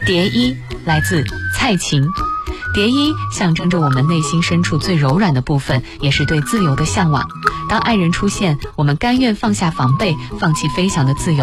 蝶衣来自蔡琴。蝶衣象征着我们内心深处最柔软的部分，也是对自由的向往。当爱人出现，我们甘愿放下防备，放弃飞翔的自由。